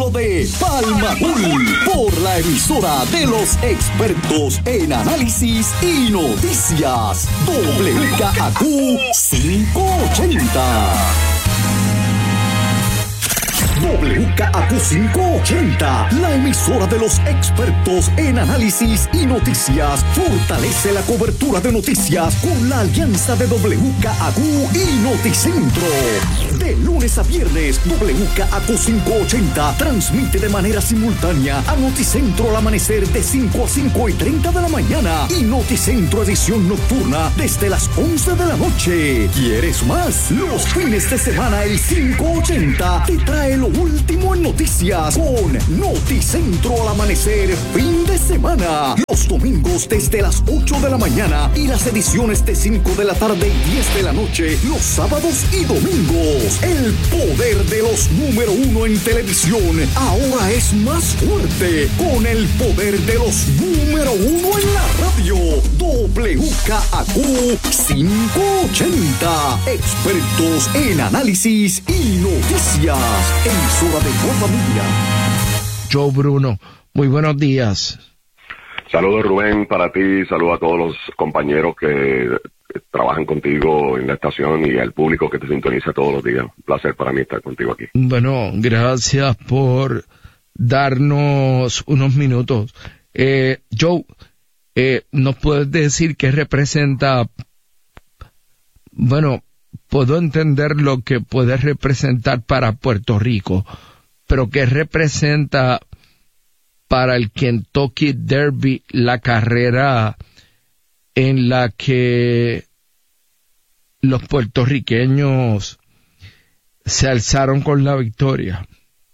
capítulo de Palmagul por la emisora de los expertos en análisis y noticias, WKAQ 580. WKAQ 580, la emisora de los expertos en análisis y noticias, fortalece la cobertura de noticias con la alianza de WKAQ y Noticentro. De lunes a viernes, WKAQ 580 transmite de manera simultánea a Noticentro al amanecer de 5 a 5:30 de la mañana y Noticentro edición nocturna desde las 11 de la noche. ¿Quieres más? Los fines de semana el 580 te trae lo último en noticias con Noticentro al amanecer fin de semana. Los domingos desde las 8 de la mañana y las ediciones de 5 de la tarde y 10 de la noche los sábados y domingos. El poder de los número uno en televisión ahora es más fuerte con el poder de los número uno en la radio. WKAQ 580, expertos en análisis y noticias. Emisora de Familia. Joe Bruno, muy buenos días. Saludos, Rubén, para ti, saludos a todos los compañeros que trabajan contigo en la estación y al público que te sintoniza todos los días. Un placer para mí estar contigo aquí. Bueno, gracias por darnos unos minutos. Joe, ¿nos puedes decir qué representa? Bueno, puedo entender lo que puede representar para Puerto Rico, pero ¿qué representa para el Kentucky Derby la carrera en la que los puertorriqueños se alzaron con la victoria?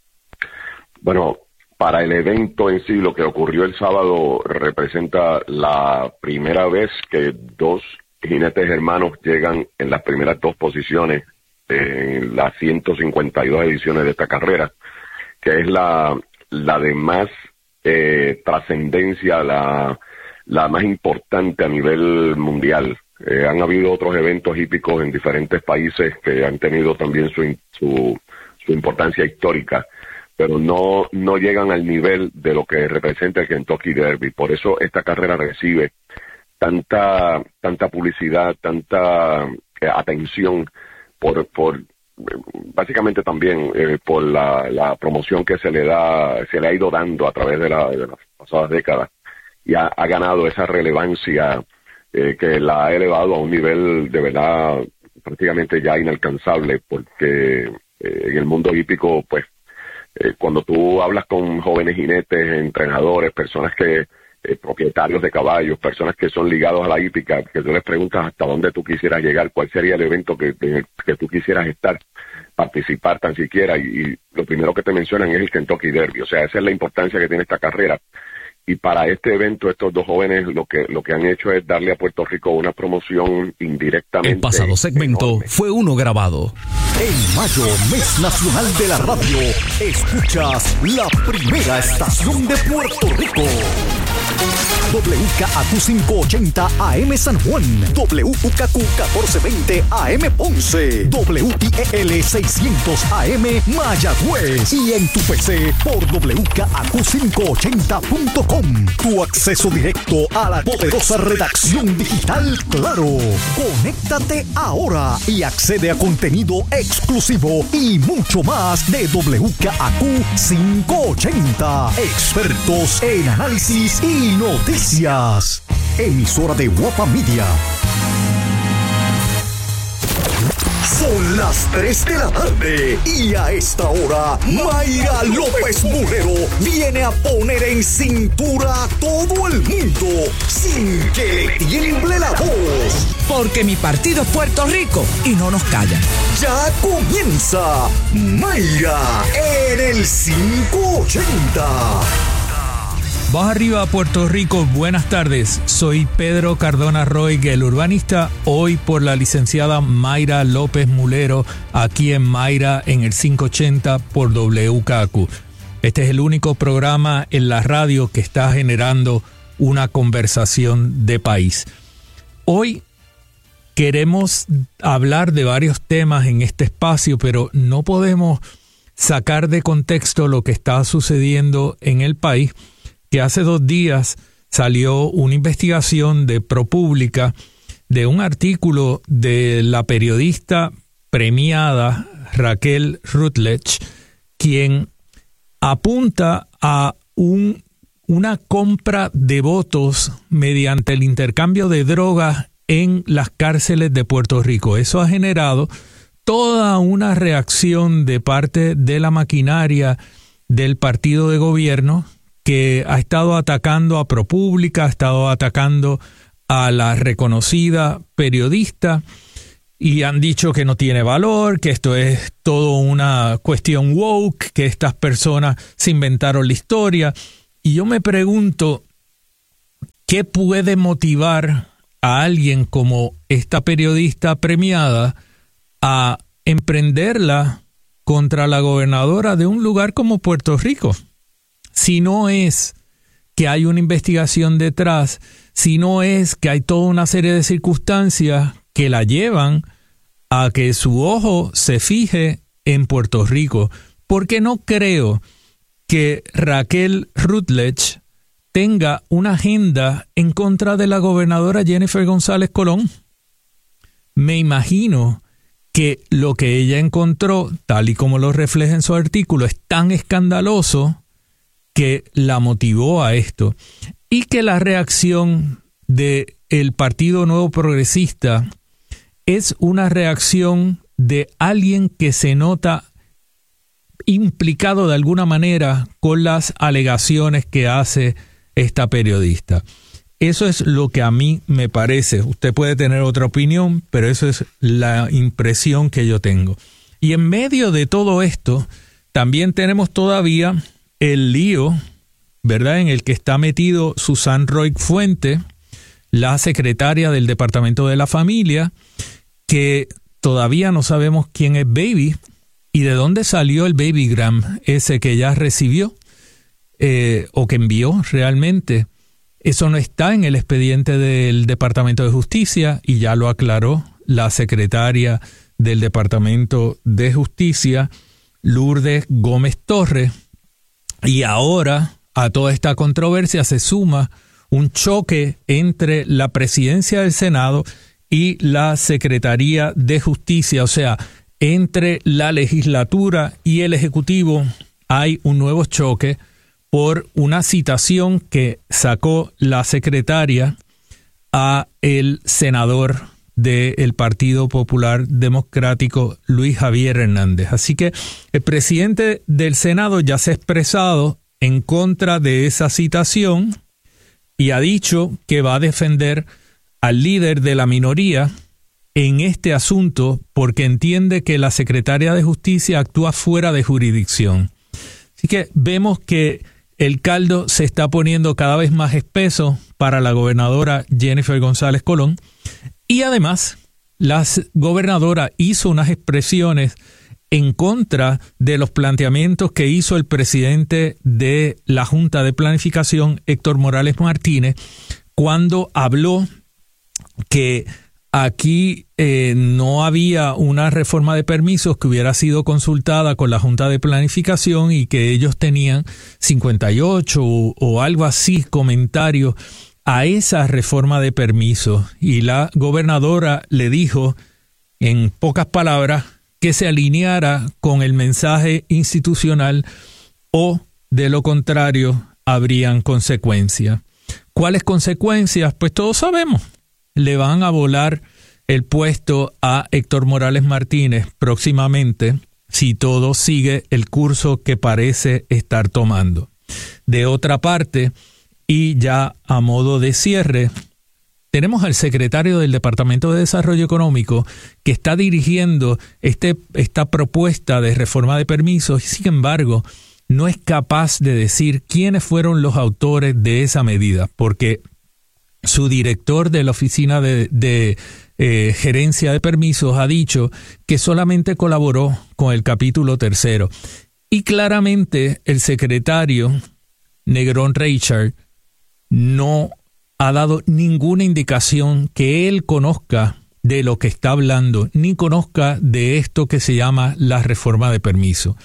Bueno, para el evento en sí, lo que ocurrió el sábado representa la primera vez que dos jinetes hermanos llegan en las primeras dos posiciones en las 152 ediciones de esta carrera, que es la de más trascendencia, la más importante a nivel mundial. Han habido otros eventos hípicos en diferentes países que han tenido también su importancia histórica, pero no llegan al nivel de lo que representa el Kentucky Derby. Por eso esta carrera recibe tanta publicidad, tanta atención por básicamente también por la promoción que se le ha ido dando a través de las pasadas décadas, y ha ganado esa relevancia que la ha elevado a un nivel de verdad prácticamente ya inalcanzable, porque en el mundo hípico, pues cuando tú hablas con jóvenes jinetes, entrenadores, personas que propietarios de caballos, personas que son ligados a la hípica, que tú les preguntas hasta dónde tú quisieras llegar, cuál sería el evento que tú quisieras participar tan siquiera, y lo primero que te mencionan es el Kentucky Derby. O sea, esa es la importancia que tiene esta carrera. Y para este evento, estos dos jóvenes lo que han hecho es darle a Puerto Rico una promoción indirectamente. El pasado segmento enorme. fue uno grabado. En mayo, mes nacional de la radio, escuchas la primera estación de Puerto Rico. WKAQ 580 AM San Juan, WKAQ 1420 AM Ponce, WIEL 600 AM Mayagüez y en tu PC por WKAQ580.com. Tu acceso directo a la poderosa redacción digital Claro. Conéctate ahora y accede a contenido exclusivo y mucho más de WKAQ 580. Expertos en análisis y noticias. Emisora de Guapa Media. Son las 3 de la tarde y a esta hora Mayra López Burrero viene a poner en cintura a todo el mundo sin que le tiemble la voz. Porque mi partido es Puerto Rico y no nos callan. Ya comienza Mayra en el 580. Baja arriba, Puerto Rico, buenas tardes. Soy Pedro Cardona Roy, el urbanista, hoy por la licenciada Mayra López Mulero, aquí en Mayra en el 580 por WKAQ. Este es el único programa en la radio que está generando una conversación de país. Hoy queremos hablar de varios temas en este espacio, pero no podemos sacar de contexto lo que está sucediendo en el país, que hace 2 días salió una investigación de ProPublica de un artículo de la periodista premiada Raquel Rutledge, quien apunta a una compra de votos mediante el intercambio de drogas en las cárceles de Puerto Rico. Eso ha generado toda una reacción de parte de la maquinaria del partido de gobierno, que ha estado atacando a ProPublica, ha estado atacando a la reconocida periodista, y han dicho que no tiene valor, que esto es todo una cuestión woke, que estas personas se inventaron la historia. Y yo me pregunto, ¿qué puede motivar a alguien como esta periodista premiada a emprenderla contra la gobernadora de un lugar como Puerto Rico? Si no es que hay una investigación detrás, si no es que hay toda una serie de circunstancias que la llevan a que su ojo se fije en Puerto Rico. Porque no creo que Raquel Rutledge tenga una agenda en contra de la gobernadora Jennifer González Colón. Me imagino que lo que ella encontró, tal y como lo refleja en su artículo, es tan escandaloso que la motivó a esto, y que la reacción del Partido Nuevo Progresista es una reacción de alguien que se nota implicado de alguna manera con las alegaciones que hace esta periodista. Eso es lo que a mí me parece. Usted puede tener otra opinión, pero eso es la impresión que yo tengo. Y en medio de todo esto, también tenemos todavía el lío, ¿verdad?, en el que está metido Susan Roy Fuente, la secretaria del Departamento de la Familia, que todavía no sabemos quién es Baby y de dónde salió el babygram ese que ella recibió o que envió realmente. Eso no está en el expediente del Departamento de Justicia, y ya lo aclaró la secretaria del Departamento de Justicia, Lourdes Gómez Torres. Y ahora a toda esta controversia se suma un choque entre la presidencia del Senado y la Secretaría de Justicia, o sea, entre la legislatura y el Ejecutivo hay un nuevo choque por una citación que sacó la secretaria a el senador del Partido Popular Democrático, Luis Javier Hernández. Así que el presidente del Senado ya se ha expresado en contra de esa citación y ha dicho que va a defender al líder de la minoría en este asunto porque entiende que la secretaria de Justicia actúa fuera de jurisdicción. Así que vemos que el caldo se está poniendo cada vez más espeso para la gobernadora Jennifer González Colón, y además la gobernadora hizo unas expresiones en contra de los planteamientos que hizo el presidente de la Junta de Planificación, Héctor Morales Martínez, cuando habló que aquí no había una reforma de permisos que hubiera sido consultada con la Junta de Planificación y que ellos tenían 58 o algo así comentarios a esa reforma de permisos. Y la gobernadora le dijo, en pocas palabras, que se alineara con el mensaje institucional o, de lo contrario, habrían consecuencias. ¿Cuáles consecuencias? Pues todos sabemos. Le van a volar el puesto a Héctor Morales Martínez próximamente si todo sigue el curso que parece estar tomando. De otra parte, y ya a modo de cierre, tenemos al secretario del Departamento de Desarrollo Económico que está dirigiendo esta propuesta de reforma de permisos y, sin embargo, no es capaz de decir quiénes fueron los autores de esa medida, porque su director de la Oficina de Gerencia de Permisos ha dicho que solamente colaboró con el capítulo 3. Y claramente el secretario Negrón Richard no ha dado ninguna indicación que él conozca de lo que está hablando, ni conozca de esto que se llama la reforma de permiso.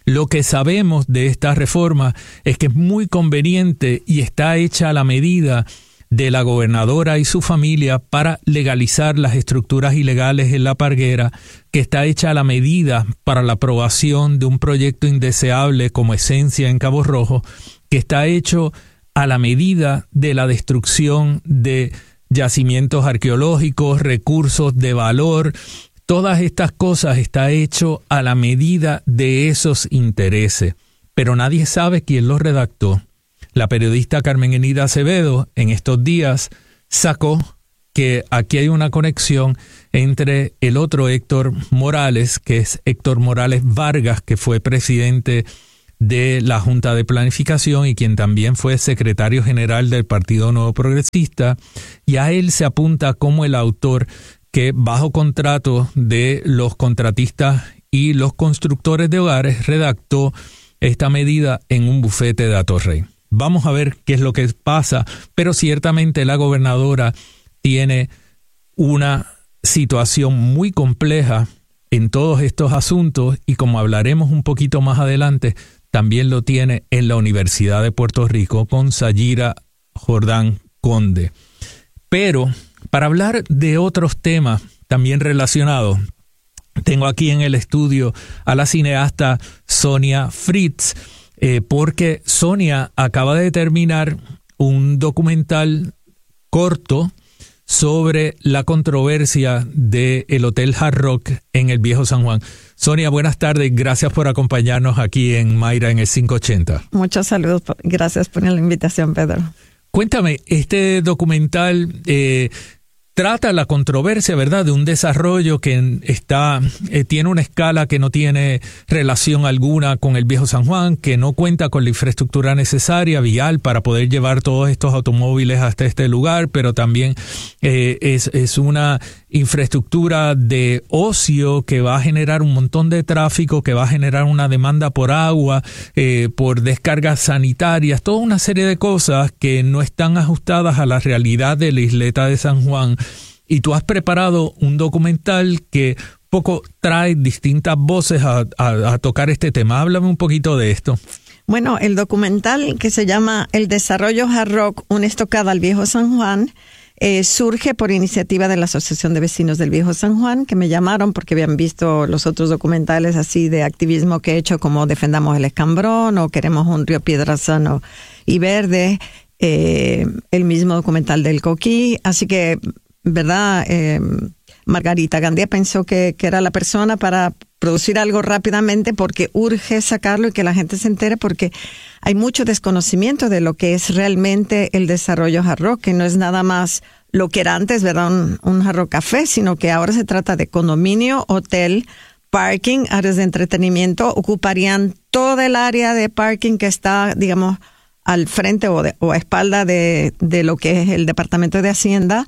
Lo que sabemos de esta reforma es que es muy conveniente y está hecha a la medida de la gobernadora y su familia para legalizar las estructuras ilegales en La Parguera, que está hecha a la medida para la aprobación de un proyecto indeseable como Esencia en Cabo Rojo, que está hecho a la medida de la destrucción de yacimientos arqueológicos, recursos de valor. Todas estas cosas está hecho a la medida de esos intereses, pero nadie sabe quién los redactó. La periodista Carmen Enida Acevedo en estos días sacó que aquí hay una conexión entre el otro Héctor Morales, que es Héctor Morales Vargas, que fue presidente de la Junta de Planificación y quien también fue secretario general del Partido Nuevo Progresista, y a él se apunta como el autor que bajo contrato de los contratistas y los constructores de hogares redactó esta medida en un bufete de Atorrey. Vamos a ver qué es lo que pasa, pero ciertamente la gobernadora tiene una situación muy compleja en todos estos asuntos y como hablaremos un poquito más adelante, también lo tiene en la Universidad de Puerto Rico con Sayira Jordán Conde. Pero para hablar de otros temas también relacionados, tengo aquí en el estudio a la cineasta Sonia Fritz, porque Sonia acaba de terminar un documental corto sobre la controversia del Hotel Hard Rock en el Viejo San Juan. Sonia, buenas tardes. Gracias por acompañarnos aquí en Mayra en el 580. Muchos saludos. Gracias por la invitación, Pedro. Cuéntame, este documental trata la controversia, ¿verdad?, de un desarrollo que tiene una escala que no tiene relación alguna con el Viejo San Juan, que no cuenta con la infraestructura necesaria, vial, para poder llevar todos estos automóviles hasta este lugar, pero también es una infraestructura de ocio que va a generar un montón de tráfico, que va a generar una demanda por agua, por descargas sanitarias, toda una serie de cosas que no están ajustadas a la realidad de la isleta de San Juan. Y tú has preparado un documental que poco trae distintas voces a tocar este tema. Háblame un poquito de esto. Bueno, el documental que se llama El Desarrollo Hard Rock, una estocada al Viejo San Juan, surge por iniciativa de la Asociación de Vecinos del Viejo San Juan, que me llamaron porque habían visto los otros documentales así de activismo que he hecho, como Defendamos el Escambrón o Queremos un Río Piedra Sano y Verde, el mismo documental del Coquí. Así que, ¿verdad? Margarita Gandía pensó que era la persona para producir algo rápidamente porque urge sacarlo y que la gente se entere, porque hay mucho desconocimiento de lo que es realmente el desarrollo Hard Rock, que no es nada más lo que era antes, ¿verdad? Un Hard Rock Café, sino que ahora se trata de condominio, hotel, parking, áreas de entretenimiento. Ocuparían toda el área de parking que está, digamos, al frente o a espalda de lo que es el Departamento de Hacienda.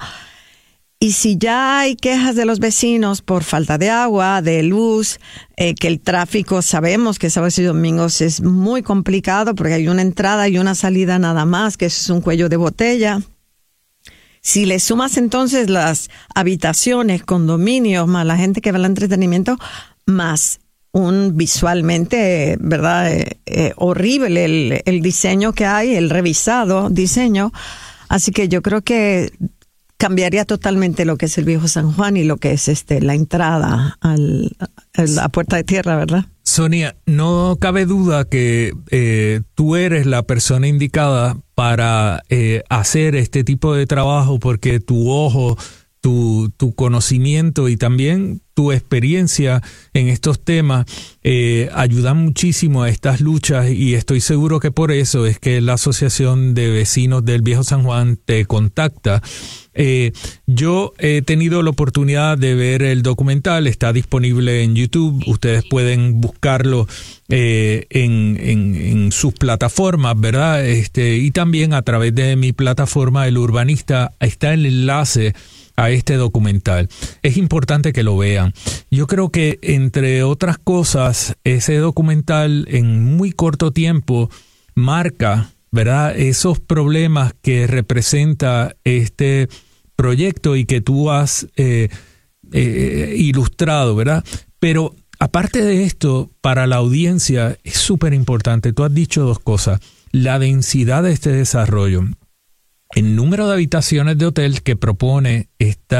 Y si ya hay quejas de los vecinos por falta de agua, de luz, que el tráfico, sabemos que sábados y domingos es muy complicado porque hay una entrada y una salida nada más, que eso es un cuello de botella. Si le sumas entonces las habitaciones, condominios, más la gente que va al entretenimiento, más un visualmente, ¿verdad? Horrible el diseño que hay, el revisado diseño. Así que yo creo que cambiaría totalmente lo que es el Viejo San Juan y lo que es la entrada a la Puerta de Tierra, ¿verdad? Sonia, no cabe duda que tú eres la persona indicada para hacer este tipo de trabajo, porque tu ojo, tu conocimiento y también tu experiencia en estos temas ayudan muchísimo a estas luchas, y estoy seguro que por eso es que la Asociación de Vecinos del Viejo San Juan te contacta. Yo he tenido la oportunidad de ver el documental, está disponible en YouTube, ustedes pueden buscarlo en sus plataformas, ¿verdad? Y también a través de mi plataforma El Urbanista está el enlace a este documental. Es importante que lo vean. Yo creo que, entre otras cosas, ese documental en muy corto tiempo marca, ¿verdad?, esos problemas que representa este proyecto y que tú has ilustrado, ¿verdad? Pero aparte de esto, para la audiencia es súper importante. Tú has dicho dos cosas. La densidad de este desarrollo. El número de habitaciones de hotel que propone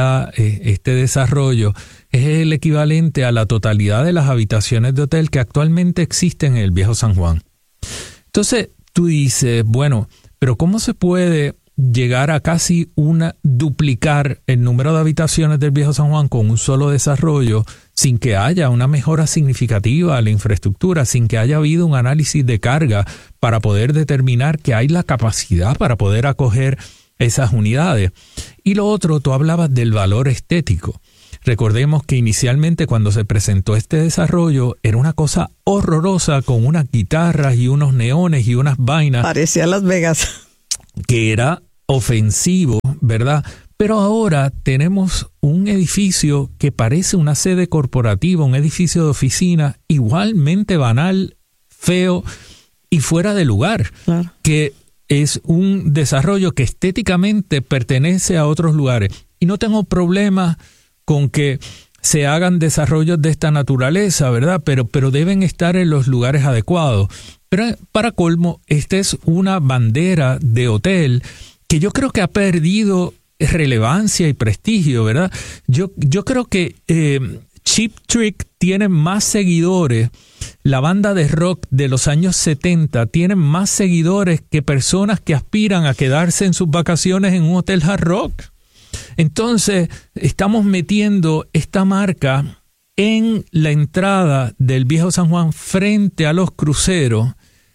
este desarrollo es el equivalente a la totalidad de las habitaciones de hotel que actualmente existen en el Viejo San Juan. Entonces, tú dices, bueno, pero ¿cómo se puede llegar a casi duplicar el número de habitaciones del Viejo San Juan con un solo desarrollo sin que haya una mejora significativa a la infraestructura, sin que haya habido un análisis de carga para poder determinar que hay la capacidad para poder acoger esas unidades? Y lo otro, tú hablabas del valor estético. Recordemos que inicialmente cuando se presentó este desarrollo era una cosa horrorosa con unas guitarras y unos neones y unas vainas. Parecía Las Vegas. Que era ofensivo, ¿verdad? Pero ahora tenemos un edificio que parece una sede corporativa, un edificio de oficina igualmente banal, feo y fuera de lugar. Claro. Que es un desarrollo que estéticamente pertenece a otros lugares. Y no tengo problema con que se hagan desarrollos de esta naturaleza, ¿verdad? Pero deben estar en los lugares adecuados. Pero para colmo, esta es una bandera de hotel que yo creo que ha perdido relevancia y prestigio, ¿verdad? Yo creo que Cheap Trick tiene más seguidores, la banda de rock de los años 70 tiene más seguidores que personas que aspiran a quedarse en sus vacaciones en un hotel Hard Rock. Entonces, estamos metiendo esta marca en la entrada del Viejo San Juan frente a los cruceros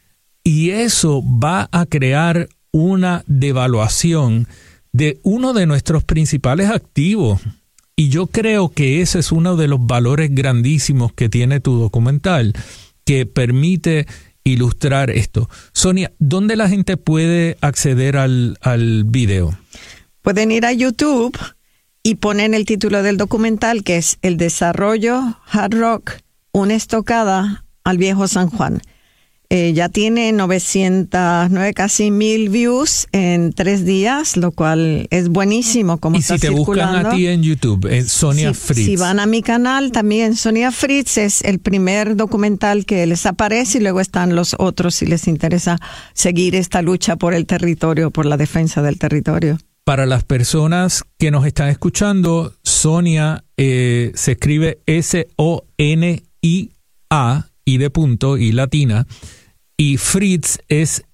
y eso va a crear una devaluación de uno de nuestros principales activos. Y yo creo que ese es uno de los valores grandísimos que tiene tu documental, que permite ilustrar esto. Sonia, ¿dónde la gente puede acceder al video? Pueden ir a YouTube y ponen el título del documental, que es El desarrollo Hard Rock, una estocada al Viejo San Juan. Ya tiene 909, casi 1,000 views en 3 días, lo cual es buenísimo como está circulando. Y si te buscan a ti en YouTube, en Sonia Fritz. Si van a mi canal también, Sonia Fritz es el primer documental que les aparece y luego están los otros si les interesa seguir esta lucha por el territorio, por la defensa del territorio. Para las personas que nos están escuchando, Sonia se escribe S-O-N-I-A, I de punto, y latina, y Fritz es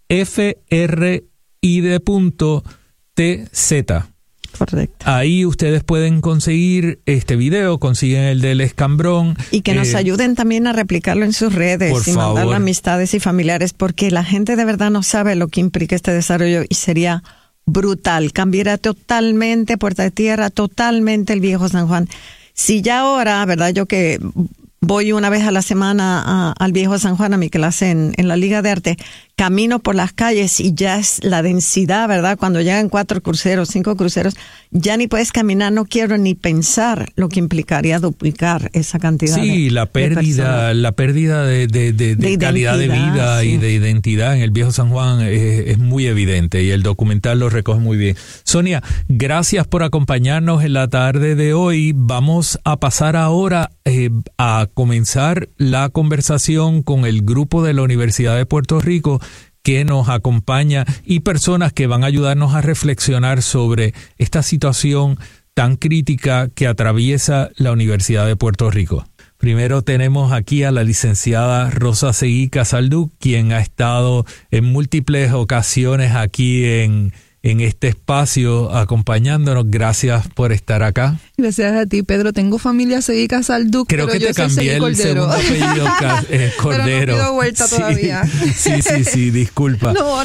F-R-I de punto T-Z. Correcto. Ahí ustedes pueden conseguir este video, consiguen el del escambrón. Y que nos ayuden también a replicarlo en sus redes y mandarlo a amistades y familiares, porque la gente de verdad no sabe lo que implica este desarrollo y sería brutal. Cambiará totalmente Puerta de Tierra, totalmente el Viejo San Juan. Si ya ahora, ¿verdad? Yo que voy una vez a la semana al Viejo San Juan a mi clase en la Liga de Arte, camino por las calles y ya es la densidad, ¿verdad? Cuando llegan 4 cruceros, 5 cruceros, ya ni puedes caminar, no quiero ni pensar lo que implicaría duplicar esa cantidad la pérdida de calidad de vida y de identidad en el Viejo San Juan es muy evidente y el documental lo recoge muy bien. Sonia, gracias por acompañarnos en la tarde de hoy. Vamos a pasar ahora a comenzar la conversación con el grupo de la Universidad de Puerto Rico que nos acompaña y personas que van a ayudarnos a reflexionar sobre esta situación tan crítica que atraviesa la Universidad de Puerto Rico. Primero tenemos aquí a la licenciada Rosa Seguí Casaldú, quien ha estado en múltiples ocasiones aquí en este espacio acompañándonos. Gracias por estar acá. Gracias a ti, Pedro. Tengo familia Seguí Casaldú. Creo que te cambié el segundo apellido, Cordero. Pero no pido vuelta todavía. Sí, disculpa. No.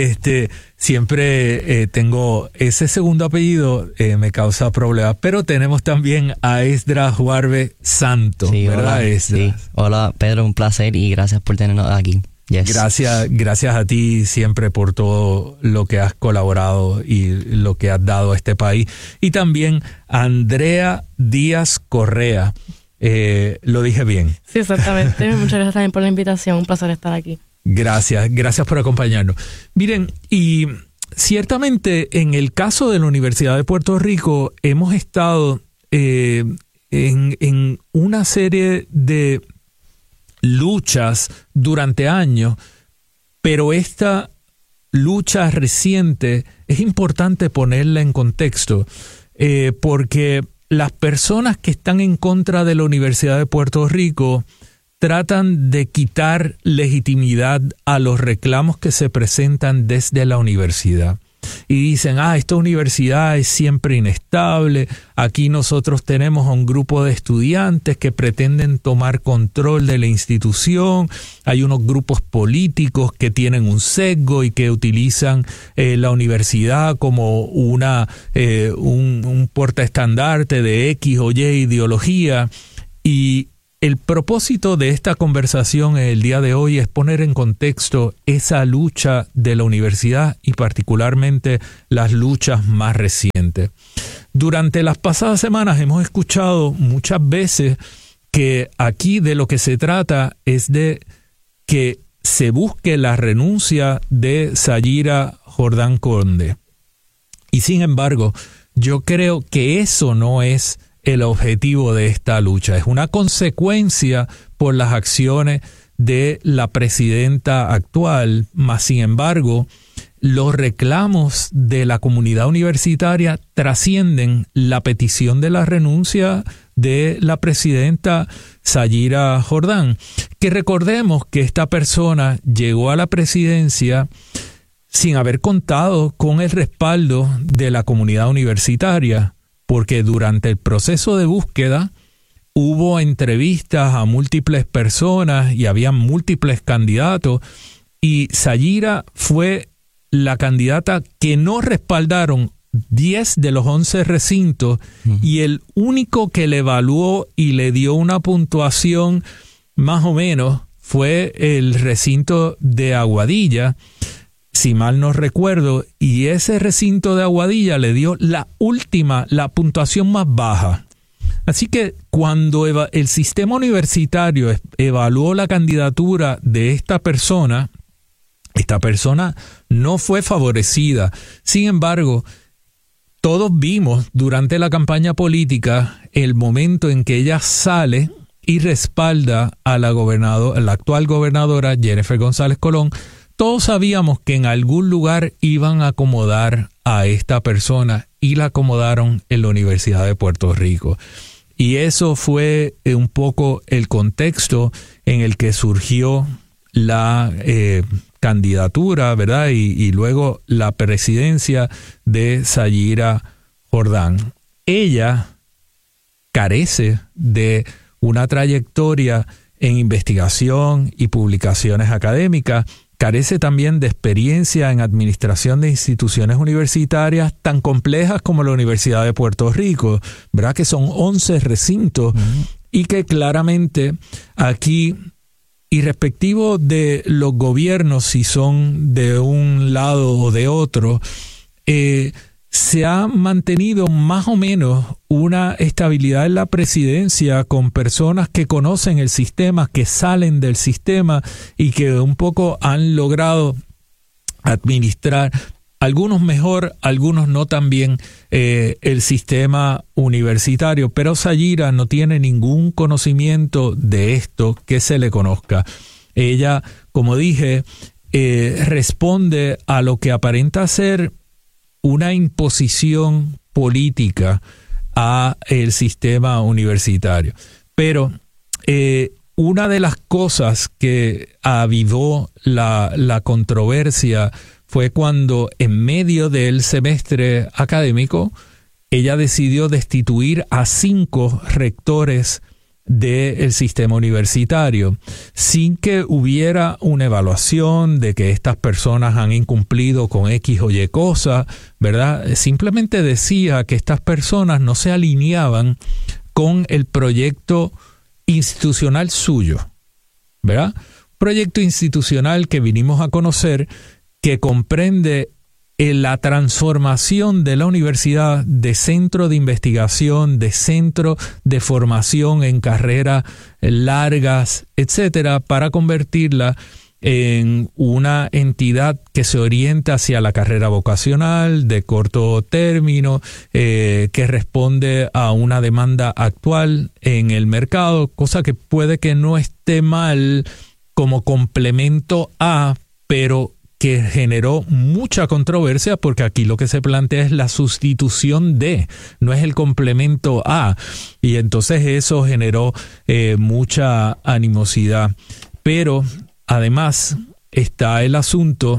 Siempre tengo ese segundo apellido, me causa problemas. Pero tenemos también a Esdras Juarbe Santo, sí, ¿verdad, hola, Esdras? Sí. Hola, Pedro, un placer y gracias por tenernos aquí. Yes. Gracias a ti siempre por todo lo que has colaborado y lo que has dado a este país. Y también Andrea Díaz Correa. ¿Lo dije bien? Sí, exactamente. Muchas gracias también por la invitación. Un placer estar aquí. Gracias por acompañarnos. Miren, y ciertamente en el caso de la Universidad de Puerto Rico hemos estado en una serie de luchas durante años, pero esta lucha reciente es importante ponerla en contexto, porque las personas que están en contra de la Universidad de Puerto Rico tratan de quitar legitimidad a los reclamos que se presentan desde la universidad. Y dicen, esta universidad es siempre inestable, aquí nosotros tenemos a un grupo de estudiantes que pretenden tomar control de la institución, hay unos grupos políticos que tienen un sesgo y que utilizan la universidad como un portaestandarte de X o Y ideología. Y el propósito de esta conversación el día de hoy es poner en contexto esa lucha de la universidad y particularmente las luchas más recientes. Durante las pasadas semanas hemos escuchado muchas veces que aquí de lo que se trata es de que se busque la renuncia de Sayira Jordán Conde. Y sin embargo, yo creo que eso no es el objetivo de esta lucha. Es una consecuencia por las acciones de la presidenta actual, mas sin embargo, los reclamos de la comunidad universitaria trascienden la petición de la renuncia de la presidenta Sayira Jordán, que recordemos que esta persona llegó a la presidencia sin haber contado con el respaldo de la comunidad universitaria, porque durante el proceso de búsqueda hubo entrevistas a múltiples personas y había múltiples candidatos, y Sayira fue la candidata que no respaldaron 10 de los 11 recintos, y el único que le evaluó y le dio una puntuación más o menos fue el recinto de Aguadilla, si mal no recuerdo, y ese recinto de Aguadilla le dio la puntuación más baja. Así que cuando el sistema universitario evaluó la candidatura de esta persona no fue favorecida. Sin embargo, todos vimos durante la campaña política el momento en que ella sale y respalda a la actual gobernadora Jennifer González Colón. Todos sabíamos que en algún lugar iban a acomodar a esta persona y la acomodaron en la Universidad de Puerto Rico. Y eso fue un poco el contexto en el que surgió la candidatura, ¿verdad? Y luego la presidencia de Sayira Jordán. Ella carece de una trayectoria en investigación y publicaciones académicas. Carece también de experiencia en administración de instituciones universitarias tan complejas como la Universidad de Puerto Rico, ¿verdad? Que son 11 recintos y que claramente aquí, irrespectivo de los gobiernos, si son de un lado o de otro, se ha mantenido más o menos una estabilidad en la presidencia con personas que conocen el sistema, que salen del sistema y que un poco han logrado administrar, algunos mejor, algunos no tan bien, el sistema universitario. Pero Sayira no tiene ningún conocimiento de esto que se le conozca. Ella, como dije, responde a lo que aparenta ser una imposición política a el sistema universitario. Pero una de las cosas que avivó la controversia fue cuando en medio del semestre académico ella decidió destituir a 5 rectores del sistema universitario, sin que hubiera una evaluación de que estas personas han incumplido con X o Y cosa, ¿verdad? Simplemente decía que estas personas no se alineaban con el proyecto institucional suyo, ¿verdad? Proyecto institucional que vinimos a conocer, que comprende la transformación de la universidad de centro de investigación, de centro de formación en carreras largas, etcétera, para convertirla en una entidad que se orienta hacia la carrera vocacional de corto término, que responde a una demanda actual en el mercado, cosa que puede que no esté mal como complemento a, pero que generó mucha controversia porque aquí lo que se plantea es la sustitución de, no es el complemento a, y entonces eso generó mucha animosidad. Pero además está el asunto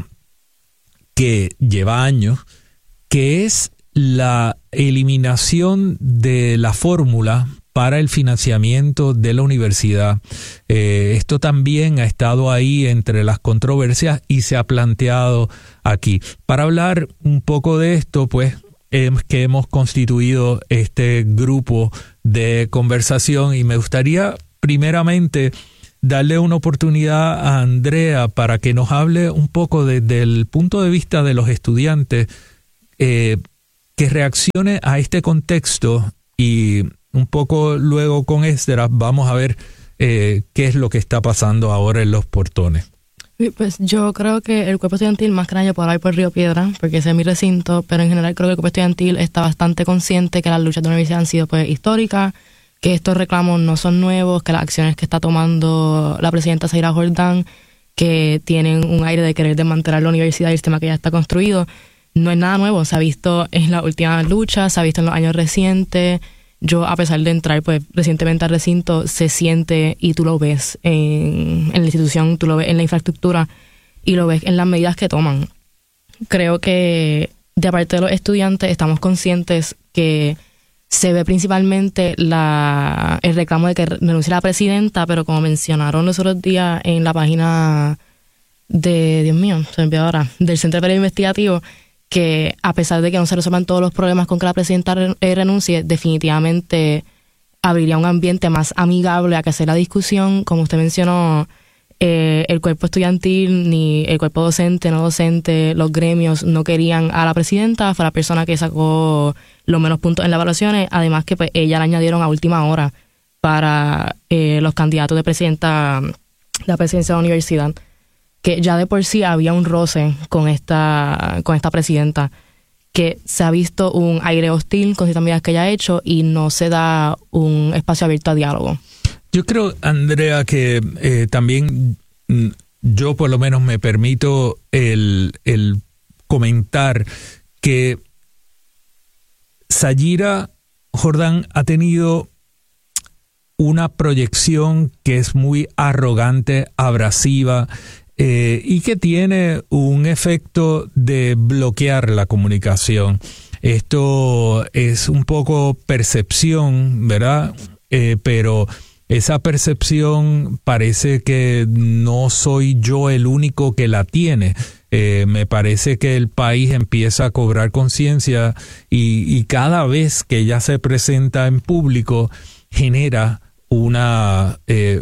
que lleva años, que es la eliminación de la fórmula para el financiamiento de la universidad. Esto también ha estado ahí entre las controversias y se ha planteado aquí. Para hablar un poco de esto, pues, que hemos constituido este grupo de conversación y me gustaría primeramente darle una oportunidad a Andrea para que nos hable un poco desde el punto de vista de los estudiantes, que reaccione a este contexto y un poco luego con Esdras vamos a ver qué es lo que está pasando ahora en los portones. Pues yo creo que el cuerpo estudiantil, más que nada yo puedo hablar por Río Piedra, porque ese es mi recinto, pero en general creo que el cuerpo estudiantil está bastante consciente que las luchas de la universidad han sido pues históricas, que estos reclamos no son nuevos, que las acciones que está tomando la presidenta Zaira Jordán, que tienen un aire de querer desmantelar la universidad y el sistema que ya está construido, no es nada nuevo. Se ha visto en las últimas luchas, se ha visto en los años recientes. Yo, a pesar de entrar pues recientemente al recinto, se siente y tú lo ves en la institución, tú lo ves en la infraestructura y lo ves en las medidas que toman. Creo que de parte de los estudiantes estamos conscientes que se ve principalmente el reclamo de que renuncie la presidenta, pero como mencionaron los otros días en la página de, Dios mío, se me olvidó ahora, del Centro de Periodismo Investigativo, que a pesar de que no se resuelvan todos los problemas con que la presidenta renuncie, definitivamente abriría un ambiente más amigable a que hacer la discusión. Como usted mencionó, el cuerpo estudiantil, ni el cuerpo docente, no docente, los gremios no querían a la presidenta, fue la persona que sacó los menos puntos en las evaluaciones, además que pues ella la añadieron a última hora para los candidatos de presidenta, la presidencia de la universidad, que ya de por sí había un roce con esta presidenta, que se ha visto un aire hostil con ciertas medidas que ella ha hecho y no se da un espacio abierto a diálogo. Yo creo, Andrea, que también yo por lo menos me permito el comentar que Zaira Jordán ha tenido una proyección que es muy arrogante, abrasiva, y que tiene un efecto de bloquear la comunicación. Esto es un poco percepción, ¿verdad? Pero esa percepción parece que no soy yo el único que la tiene. Me parece que el país empieza a cobrar conciencia y cada vez que ella se presenta en público genera una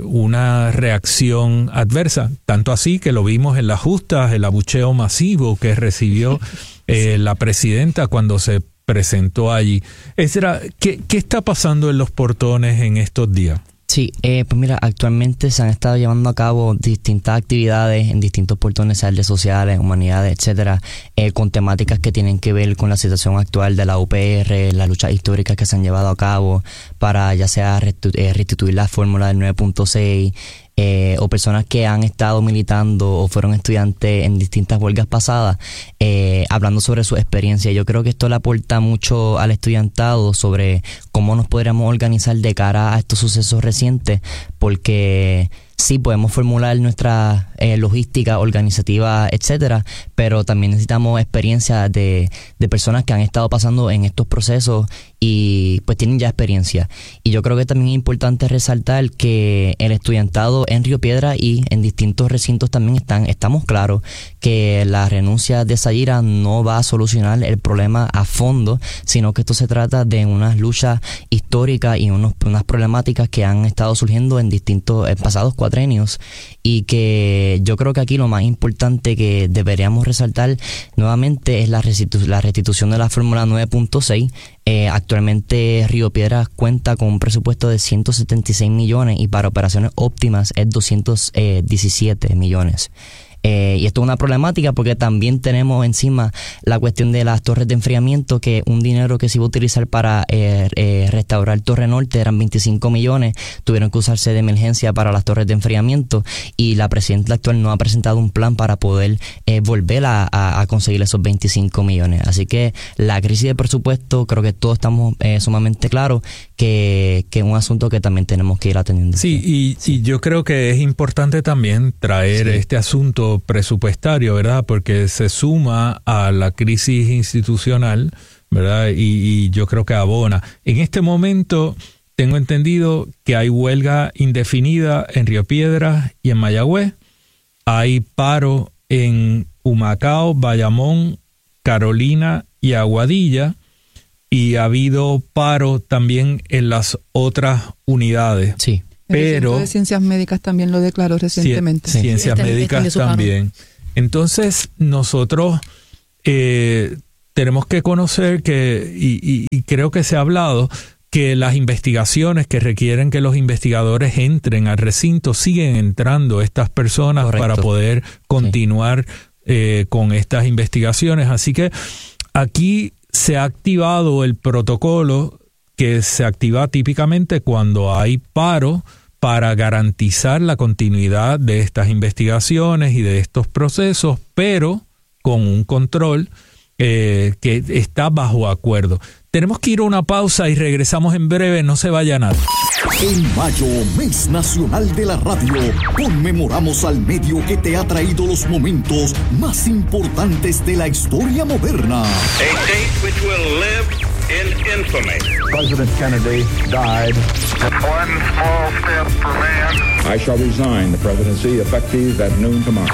reacción adversa, tanto así que lo vimos en las justas, el abucheo masivo que recibió la presidenta cuando se presentó allí. ¿Qué está pasando en los portones en estos días? Sí, pues mira, actualmente se han estado llevando a cabo distintas actividades en distintos portones, redes sociales, humanidades, etcétera, con temáticas que tienen que ver con la situación actual de la UPR, las luchas históricas que se han llevado a cabo para ya sea restituir la fórmula del 9.6, o personas que han estado militando o fueron estudiantes en distintas huelgas pasadas, hablando sobre su experiencia. Yo creo que esto le aporta mucho al estudiantado sobre cómo nos podríamos organizar de cara a estos sucesos recientes, porque sí podemos formular nuestra logística organizativa, etcétera, pero también necesitamos experiencia de personas que han estado pasando en estos procesos y pues tienen ya experiencia. Y yo creo que también es importante resaltar que el estudiantado en Río Piedra y en distintos recintos también estamos claros que la renuncia de Zaira no va a solucionar el problema a fondo, sino que esto se trata de unas luchas históricas y unas problemáticas que han estado surgiendo en distintos pasados cuatrenios, y que yo creo que aquí lo más importante que deberíamos resaltar nuevamente es la restitución de la fórmula 9.6, Actualmente Río Piedras cuenta con un presupuesto de 176 millones y para operaciones óptimas es 217 millones. Y esto es una problemática porque también tenemos encima la cuestión de las torres de enfriamiento, que un dinero que se iba a utilizar para restaurar Torre Norte eran 25 millones, tuvieron que usarse de emergencia para las torres de enfriamiento y la presidenta actual no ha presentado un plan para poder volver a conseguir esos 25 millones. Así que la crisis de presupuesto, creo que todos estamos sumamente claros que es un asunto que también tenemos que ir atendiendo. Sí, y yo creo que es importante también traer este asunto presupuestario, ¿verdad? Porque se suma a la crisis institucional, ¿verdad? Y yo creo que abona. En este momento tengo entendido que hay huelga indefinida en Río Piedras y en Mayagüez. Hay paro en Humacao, Bayamón, Carolina y Aguadilla. Y ha habido paro también en las otras unidades. Sí. Pero el de Ciencias Médicas también lo declaró recientemente. Ciencias Médicas también. Entonces, nosotros tenemos que conocer que, y creo que se ha hablado, que las investigaciones que requieren que los investigadores entren al recinto, siguen entrando estas personas. Correcto. Para poder continuar con estas investigaciones. Así que aquí se ha activado el protocolo que se activa típicamente cuando hay paro para garantizar la continuidad de estas investigaciones y de estos procesos, pero con un control que está bajo acuerdo. Tenemos que ir a una pausa y regresamos en breve, no se vaya nadie. En mayo, Mes Nacional de la Radio, conmemoramos al medio que te ha traído los momentos más importantes de la historia moderna. A date which will live in infamy. President Kennedy died. One small step for man. I shall resign the presidency effective at noon tomorrow.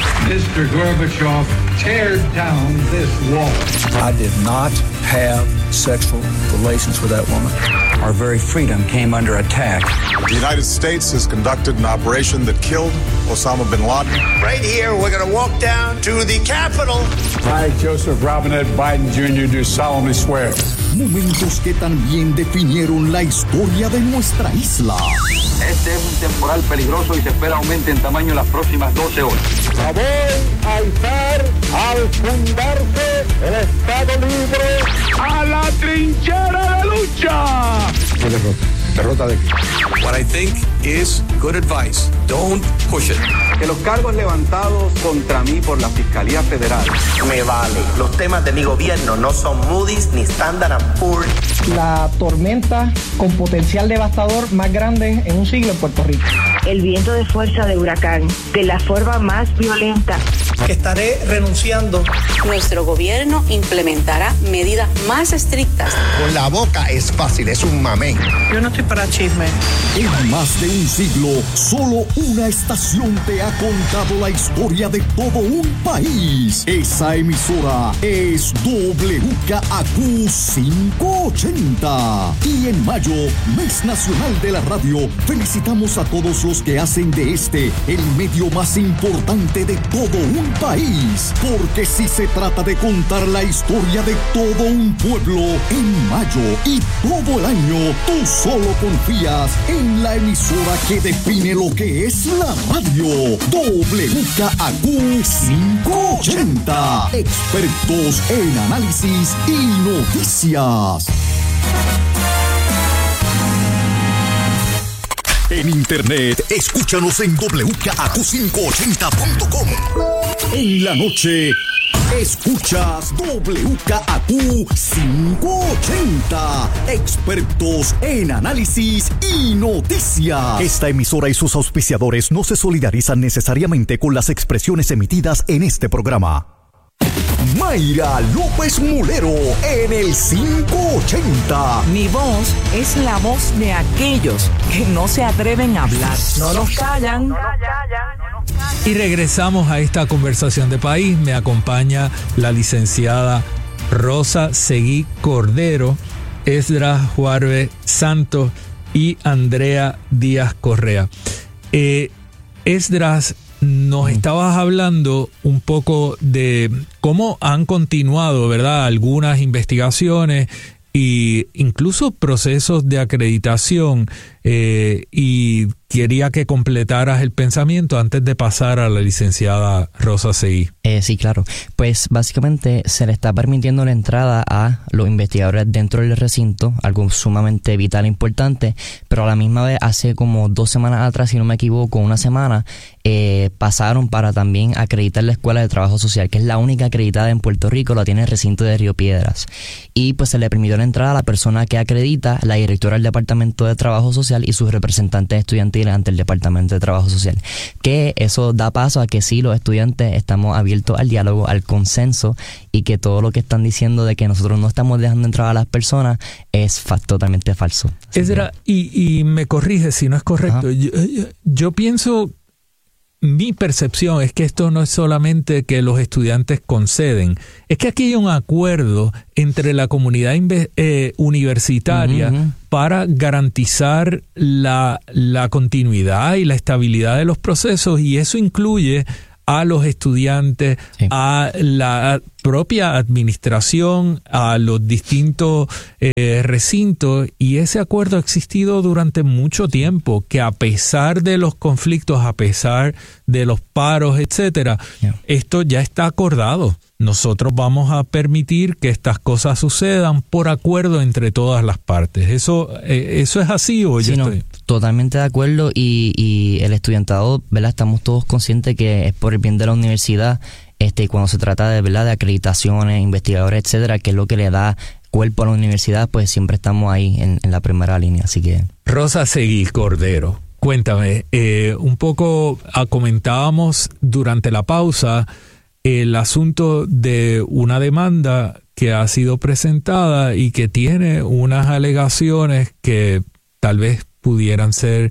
Mr. Gorbachev, tear down this wall. I did not have sexual relations with that woman. Our very freedom came under attack. The United States has conducted an operation that killed Osama bin Laden. Right here, we're going to walk down to the Capitol. I, Joseph Robinette Biden Jr., do solemnly swear. Momentos que también definieron la historia de nuestra isla. Este es un temporal peligroso y se espera aumente en tamaño en las próximas 12 horas. La voy a alzar al fundarse el Estado Libre. ¡A la trinchera de lucha! ¿Derrota de qué? What I think is good advice. Don't push it. Que los cargos levantados contra mí por la Fiscalía Federal. Me vale. Los temas de mi gobierno no son Moody's ni Standard & Poor's. La tormenta con potencial devastador más grande en un siglo en Puerto Rico. El viento de fuerza de huracán, de la forma más violenta. Que estaré renunciando. Nuestro gobierno implementará medidas más estrictas. Con la boca es fácil, es un mamey. Yo no estoy para chisme. En más de un siglo, solo una estación te ha contado la historia de todo un país. Esa emisora es WKAQ 580. Y en mayo, Mes Nacional de la Radio, felicitamos a todos los que hacen de este el medio más importante de todo un país. Porque si se trata de contar la historia de todo un pueblo, en mayo y todo el año, tú solo confías en la emisora que define lo que es la radio. WKAQ 580. Expertos en análisis y noticias. En internet, escúchanos en WKAQ580.com. En la noche, escuchas WKAQ 580. Expertos en análisis y noticias. Esta emisora y sus auspiciadores no se solidarizan necesariamente con las expresiones emitidas en este programa. Mayra López Mulero en el 580. Mi voz es la voz de aquellos que no se atreven a hablar. No nos callan. Y regresamos a esta conversación de país. Me acompaña la licenciada Rosa Seguí Cordero, Esdras Juárez Santos y Andrea Díaz Correa. Esdras, nos estabas hablando un poco de cómo han continuado, ¿verdad?, algunas investigaciones y incluso procesos de acreditación, y quería que completaras el pensamiento antes de pasar a la licenciada Rosa Seguí. Sí, claro. Pues básicamente se le está permitiendo la entrada a los investigadores dentro del recinto, algo sumamente vital e importante, pero a la misma vez hace como 2 semanas atrás, si no me equivoco, 1 semana, pasaron para también acreditar la Escuela de Trabajo Social, que es la única acreditada en Puerto Rico, la tiene el recinto de Río Piedras. Y pues se le permitió la entrada a la persona que acredita, la directora del Departamento de Trabajo Social y sus representantes estudiantiles ante el Departamento de Trabajo Social. Que eso da paso a que sí, los estudiantes estamos abiertos al diálogo, al consenso, y que todo lo que están diciendo de que nosotros no estamos dejando entrar a las personas es totalmente falso. Ezra, y me corrige si no es correcto. Yo pienso, mi percepción es que esto no es solamente que los estudiantes conceden, es que aquí hay un acuerdo entre la comunidad universitaria para garantizar la continuidad y la estabilidad de los procesos, y eso incluye a los estudiantes, a la propia administración, a los distintos recintos, y ese acuerdo ha existido durante mucho tiempo, que a pesar de los conflictos, a pesar de los paros, etcétera, esto ya está acordado. Nosotros vamos a permitir que estas cosas sucedan por acuerdo entre todas las partes. ¿Eso es así o yo estoy? Totalmente de acuerdo, y el estudiantado, ¿verdad? Estamos todos conscientes que es por el bien de la universidad, y cuando se trata de, ¿verdad?, de acreditaciones, investigadores, etcétera, que es lo que le da cuerpo a la universidad, pues siempre estamos ahí en la primera línea, así que... Rosa Seguí Cordero, cuéntame, un poco comentábamos durante la pausa el asunto de una demanda que ha sido presentada y que tiene unas alegaciones que tal vez pudieran ser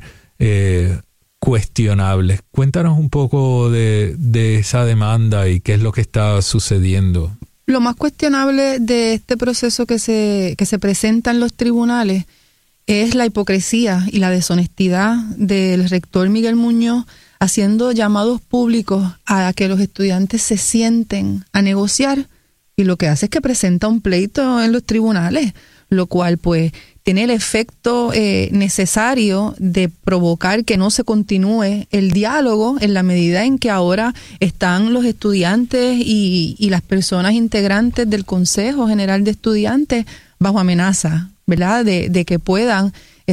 cuestionables. Cuéntanos un poco de esa demanda y qué es lo que está sucediendo. Lo más cuestionable de este proceso que se presenta en los tribunales es la hipocresía y la deshonestidad del rector Miguel Muñoz, haciendo llamados públicos a que los estudiantes se sienten a negociar, y lo que hace es que presenta un pleito en los tribunales, lo cual pues tiene el efecto necesario de provocar que no se continúe el diálogo, en la medida en que ahora están los estudiantes y las personas integrantes del Consejo General de Estudiantes bajo amenaza, ¿verdad?, de que puedan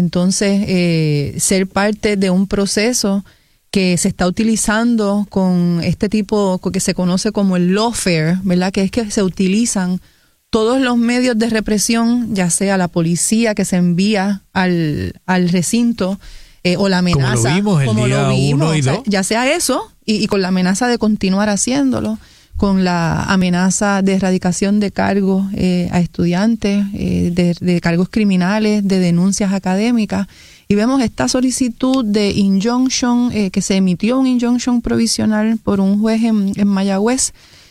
entonces ser parte de un proceso que se está utilizando con este tipo que se conoce como el lawfare, ¿verdad?, que es que se utilizan todos los medios de represión, ya sea la policía que se envía al recinto, o la amenaza, como lo vimos, 1 y 2. Ya sea eso, y con la amenaza de continuar haciéndolo, con la amenaza de erradicación de cargos a estudiantes, de cargos criminales, de denuncias académicas. Y vemos esta solicitud de injunction, que se emitió un injunction provisional por un juez en Mayagüez,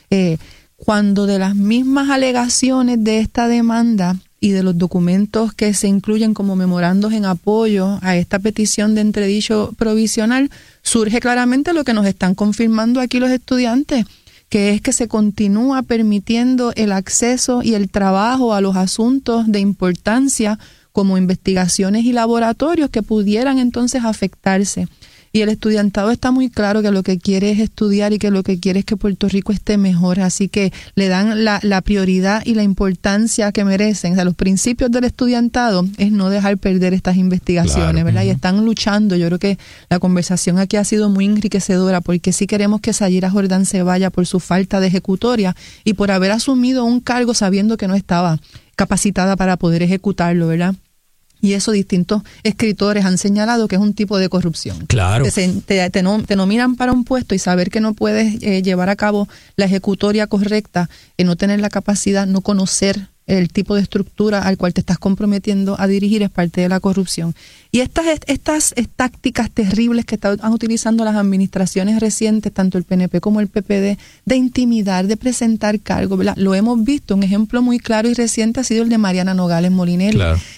cuando de las mismas alegaciones de esta demanda y de los documentos que se incluyen como memorandos en apoyo a esta petición de entredicho provisional, surge claramente lo que nos están confirmando aquí los estudiantes, que es que se continúa permitiendo el acceso y el trabajo a los asuntos de importancia como investigaciones y laboratorios que pudieran entonces afectarse. Y el estudiantado está muy claro que lo que quiere es estudiar y que lo que quiere es que Puerto Rico esté mejor, así que le dan la prioridad y la importancia que merecen. O sea, los principios del estudiantado es no dejar perder estas investigaciones, claro, ¿verdad? Y están luchando. Yo creo que la conversación aquí ha sido muy enriquecedora, porque sí queremos que Sayira Jordán se vaya por su falta de ejecutoria y por haber asumido un cargo sabiendo que no estaba capacitada para poder ejecutarlo, ¿verdad? Y eso distintos escritores han señalado que es un tipo de corrupción. Claro. Te nominan para un puesto y saber que no puedes llevar a cabo la ejecutoria correcta, no tener la capacidad, no conocer el tipo de estructura al cual te estás comprometiendo a dirigir, es parte de la corrupción. Y estas tácticas terribles que están utilizando las administraciones recientes, tanto el PNP como el PPD, de intimidar, de presentar cargos, ¿verdad? Lo hemos visto. Un ejemplo muy claro y reciente ha sido el de Mariana Nogales Molinelli, claro,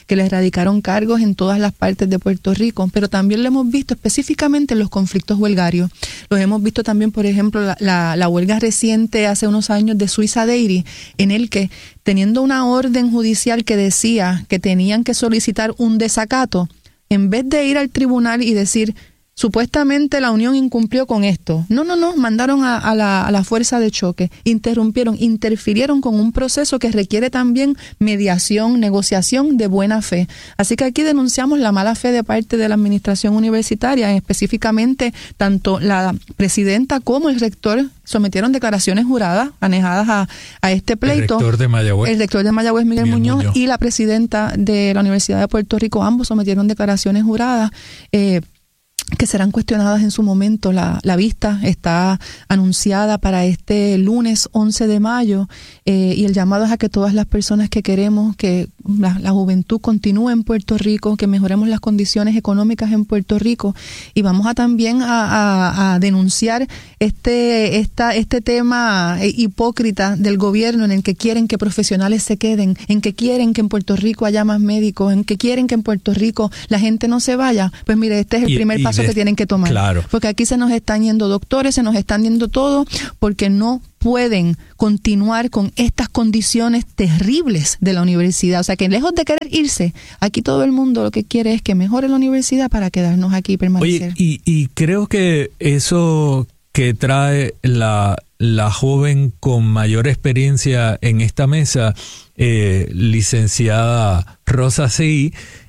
que le erradicaron cargos en todas las partes de Puerto Rico, pero también lo hemos visto específicamente en los conflictos huelgarios. Los hemos visto también, por ejemplo, la huelga reciente hace unos años de Suiza Dairy, en el que, teniendo una orden judicial que decía que tenían que solicitar un desacato, en vez de ir al tribunal y decir, supuestamente la Unión incumplió con esto. No, mandaron a la fuerza de choque, interfirieron con un proceso que requiere también mediación, negociación de buena fe. Así que aquí denunciamos la mala fe de parte de la administración universitaria, específicamente tanto la presidenta como el rector sometieron declaraciones juradas anejadas a este pleito. El rector de Mayagüez, Miguel Muñoz, y la presidenta de la Universidad de Puerto Rico, ambos sometieron declaraciones juradas que serán cuestionadas en su momento. La vista está anunciada para este lunes 11 de mayo y el llamado es a que todas las personas que queremos que la juventud continúe en Puerto Rico, que mejoremos las condiciones económicas en Puerto Rico, y vamos también a denunciar este tema hipócrita del gobierno, en el que quieren que profesionales se queden, en que quieren que en Puerto Rico haya más médicos, en que quieren que en Puerto Rico la gente no se vaya. Pues mire, este es el primer paso que tienen que tomar. Claro. Porque aquí se nos están yendo doctores, se nos están yendo todo, porque no pueden continuar con estas condiciones terribles de la universidad. O sea, que lejos de querer irse, aquí todo el mundo lo que quiere es que mejore la universidad para quedarnos aquí y permanecer. Oye, y creo que eso que trae la joven con mayor experiencia en esta mesa, licenciada Rosa Seguí,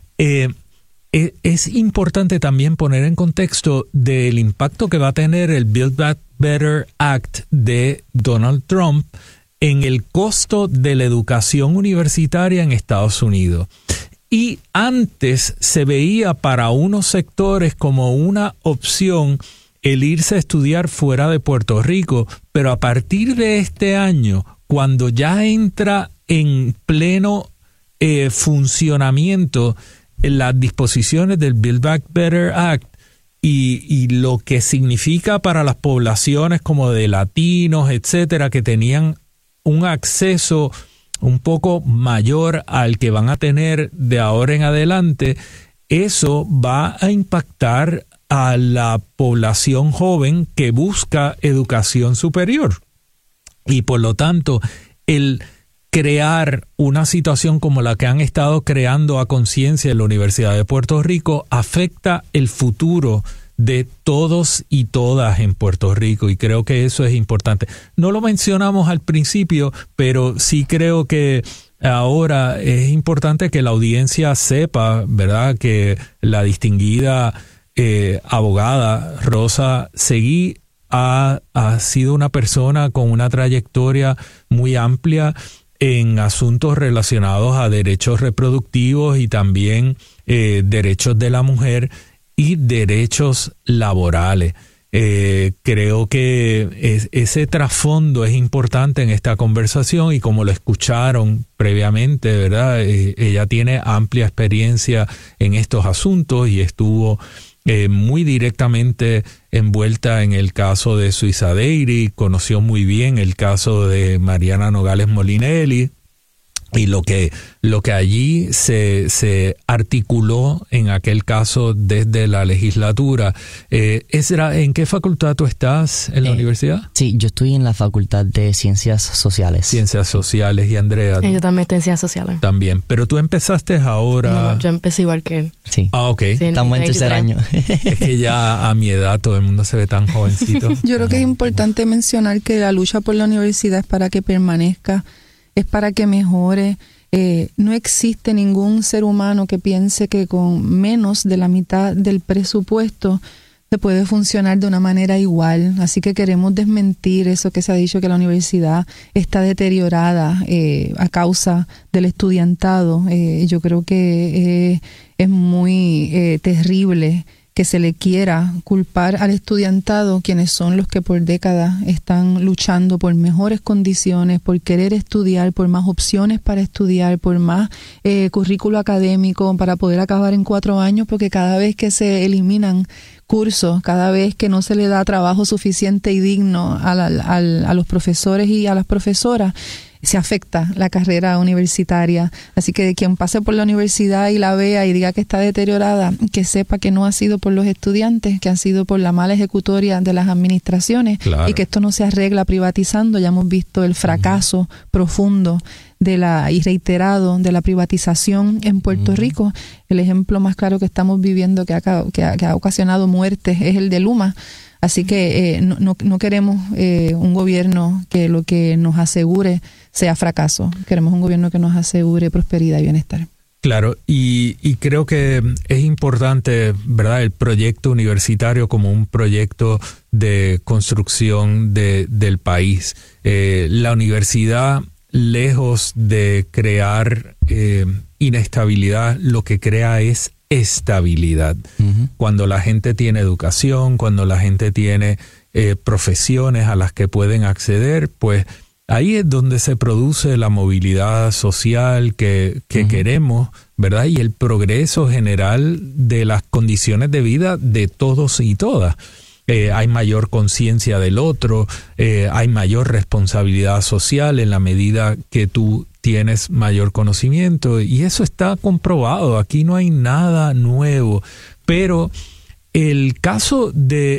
es importante también poner en contexto del impacto que va a tener el Build Back Better Act de Donald Trump en el costo de la educación universitaria en Estados Unidos. Y antes se veía para unos sectores como una opción el irse a estudiar fuera de Puerto Rico, pero a partir de este año, cuando ya entra en pleno funcionamiento las disposiciones del Build Back Better Act y lo que significa para las poblaciones como de latinos, etcétera, que tenían un acceso un poco mayor al que van a tener de ahora en adelante, eso va a impactar a la población joven que busca educación superior. Y por lo tanto, el crear una situación como la que han estado creando a conciencia en la Universidad de Puerto Rico afecta el futuro de todos y todas en Puerto Rico, y creo que eso es importante. No lo mencionamos al principio, pero sí creo que ahora es importante que la audiencia sepa, ¿verdad?, que la distinguida abogada Rosa Seguí ha sido una persona con una trayectoria muy amplia en asuntos relacionados a derechos reproductivos y también derechos de la mujer y derechos laborales. Creo que ese trasfondo es importante en esta conversación, y como lo escucharon previamente, ¿verdad? Ella tiene amplia experiencia en estos asuntos y estuvo muy directamente envuelta en el caso de Suiza Dairy, conoció muy bien el caso de Mariana Nogales Molinelli y lo que allí se articuló en aquel caso desde la legislatura. Ezra, ¿en qué facultad tú estás en la universidad? Sí, yo estoy en la Facultad de Ciencias Sociales. Ciencias Sociales. ¿Y Andrea? Yo también estoy en Ciencias Sociales. También, pero tú empezaste ahora... No, yo empecé igual que él. Sí. Ah, ok. Sí, estamos en tercer año. Es que ya a mi edad todo el mundo se ve tan jovencito. Yo creo que es importante mencionar que la lucha por la universidad es para que permanezca, es para que mejore. No existe ningún ser humano que piense que con menos de la mitad del presupuesto se puede funcionar de una manera igual. Así que queremos desmentir eso que se ha dicho, que la universidad está deteriorada a causa del estudiantado. Yo creo que es muy terrible que se le quiera culpar al estudiantado, quienes son los que por décadas están luchando por mejores condiciones, por querer estudiar, por más opciones para estudiar, por más currículo académico para poder acabar en 4 años, porque cada vez que se eliminan cursos, cada vez que no se le da trabajo suficiente y digno a los profesores y a las profesoras, se afecta la carrera universitaria. Así que quien pase por la universidad y la vea y diga que está deteriorada, que sepa que no ha sido por los estudiantes, que ha sido por la mala ejecutoria de las administraciones, y que esto no se arregla privatizando. Ya hemos visto el fracaso profundo y reiterado de la privatización en Puerto Rico. El ejemplo más claro que estamos viviendo que ha ocasionado muertes es el de Luma. Así que no queremos un gobierno que lo que nos asegure sea fracaso. Queremos un gobierno que nos asegure prosperidad y bienestar. Claro, y creo que es importante, ¿verdad?, el proyecto universitario como un proyecto de construcción del país. La universidad, lejos de crear inestabilidad, lo que crea es estabilidad. Cuando la gente tiene educación, cuando la gente tiene profesiones a las que pueden acceder, pues ahí es donde se produce la movilidad social que queremos, ¿verdad? Y el progreso general de las condiciones de vida de todos y todas. Hay mayor conciencia del otro, hay mayor responsabilidad social en la medida que tú tienes mayor conocimiento, y eso está comprobado. Aquí no hay nada nuevo, pero el caso de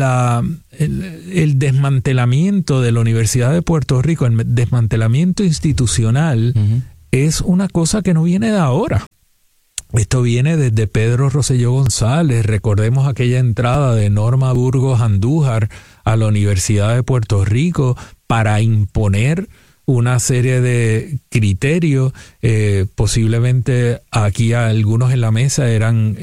el desmantelamiento de la Universidad de Puerto Rico, el desmantelamiento institucional, es una cosa que no viene de ahora. Esto viene desde Pedro Rosselló González. Recordemos aquella entrada de Norma Burgos Andújar a la Universidad de Puerto Rico para imponer una serie de criterios. Posiblemente aquí algunos en la mesa eran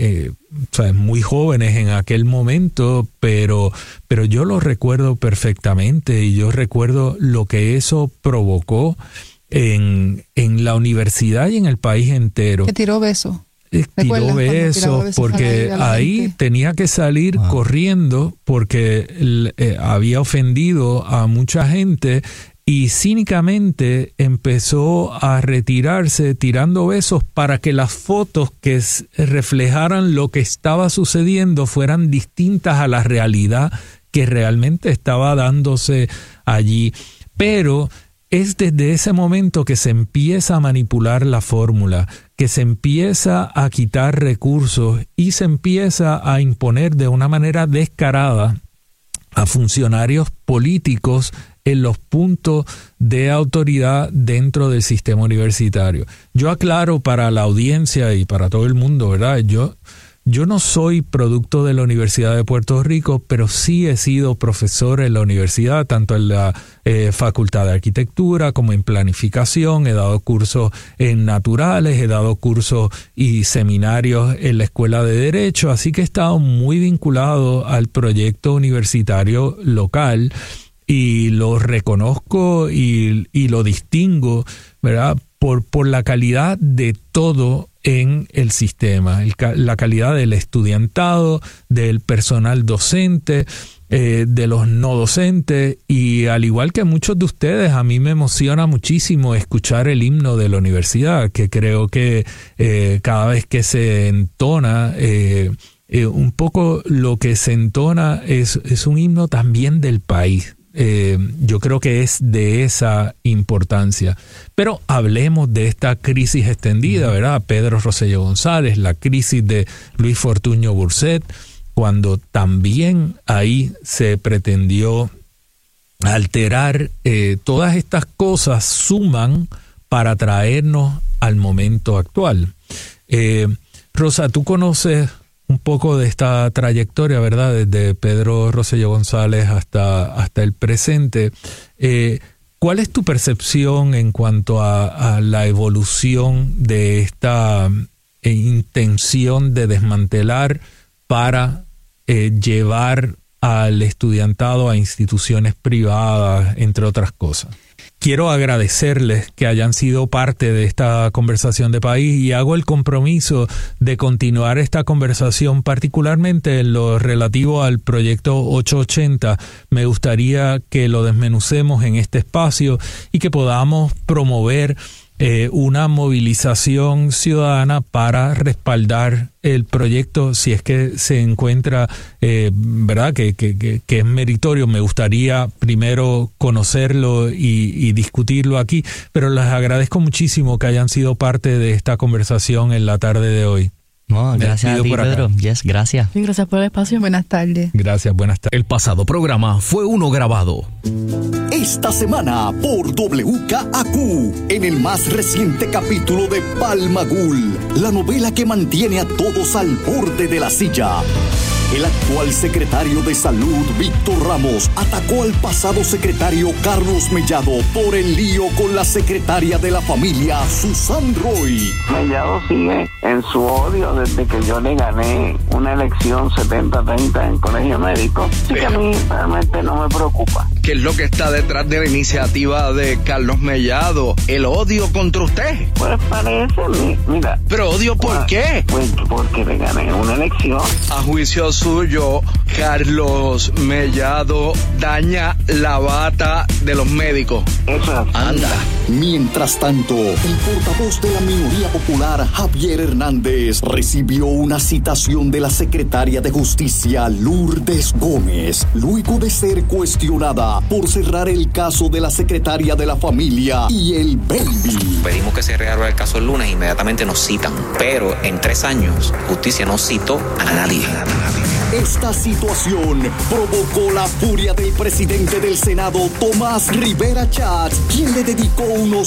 muy jóvenes en aquel momento, pero yo lo recuerdo perfectamente, y yo recuerdo lo que eso provocó en la universidad y en el país entero. Que tiró besos. Tiró besos porque ahí tenía que salir corriendo porque había ofendido a mucha gente, y cínicamente empezó a retirarse tirando besos para que las fotos que reflejaran lo que estaba sucediendo fueran distintas a la realidad que realmente estaba dándose allí. Pero es desde ese momento que se empieza a manipular la fórmula, que se empieza a quitar recursos y se empieza a imponer de una manera descarada a funcionarios políticos en los puntos de autoridad dentro del sistema universitario. Yo aclaro para la audiencia y para todo el mundo, ¿verdad? Yo no soy producto de la Universidad de Puerto Rico, pero sí he sido profesor en la universidad, tanto en la Facultad de Arquitectura como en Planificación. He dado cursos en Naturales, he dado cursos y seminarios en la Escuela de Derecho, así que he estado muy vinculado al proyecto universitario local y lo reconozco y lo distingo, ¿verdad?, por la calidad de todo en el sistema, la calidad del estudiantado, del personal docente, de los no docentes, y al igual que muchos de ustedes, a mí me emociona muchísimo escuchar el himno de la universidad, que creo que cada vez que se entona, un poco lo que se entona es un himno también del país. Yo creo que es de esa importancia. Pero hablemos de esta crisis extendida, ¿verdad? Pedro Rosselló González, la crisis de Luis Fortuño Burset, cuando también ahí se pretendió alterar. Todas estas cosas suman para traernos al momento actual. Rosa, tú conoces un poco de esta trayectoria, ¿verdad?, desde Pedro Rosselló González hasta el presente. ¿Cuál es tu percepción en cuanto a la evolución de esta intención de desmantelar para llevar al estudiantado a instituciones privadas, entre otras cosas? Quiero agradecerles que hayan sido parte de esta conversación de país, y hago el compromiso de continuar esta conversación, particularmente en lo relativo al proyecto 880. Me gustaría que lo desmenucemos en este espacio y que podamos promover una movilización ciudadana para respaldar el proyecto si es que se encuentra, verdad, que es meritorio. Me gustaría primero conocerlo y discutirlo aquí, pero les agradezco muchísimo que hayan sido parte de esta conversación en la tarde de hoy. No, gracias a ti, Pedro. Yes, gracias. Sí, gracias por el espacio. Buenas tardes. Gracias, buenas tardes. El pasado programa fue uno grabado esta semana por WKAQ, en el más reciente capítulo de Palmagul, la novela que mantiene a todos al borde de la silla. El actual secretario de Salud, Víctor Ramos, atacó al pasado secretario Carlos Mellado por el lío con la secretaria de la familia, Susan Roy. Mellado sigue en su odio desde que yo le gané una elección 70-30 en colegio médico. Así que a mí realmente no me preocupa. ¿Qué es lo que está detrás de la iniciativa de Carlos Mellado? ¿El odio contra usted? Pues parece, mira. ¿Pero odio por qué? Pues porque le gané una elección. A juicio suyo, Carlos Mellado daña la bata de los médicos. Eso es. Anda. Mientras tanto, el portavoz de la minoría popular, Javier Hernández, recibió una citación de la secretaria de Justicia, Lourdes Gómez, luego de ser cuestionada por cerrar el caso de la secretaria de la familia y el baby. Pedimos que se reabra el caso el lunes, inmediatamente nos citan, pero en 3 años, justicia no citó a nadie. Esta situación provocó la furia del presidente del Senado, Tomás Rivera Chats, quien le dedicó unos